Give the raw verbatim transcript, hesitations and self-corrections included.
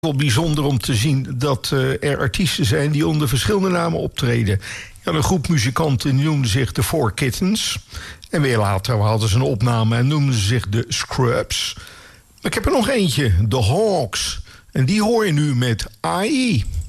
Wel bijzonder om te zien dat uh, er artiesten zijn die onder verschillende namen optreden. Ja, een groep muzikanten die noemden zich de Four Kittens. En weer later hadden ze een opname en noemden ze zich de Scrubs. Maar ik heb er nog eentje, de Hawks. En die hoor je nu met A I.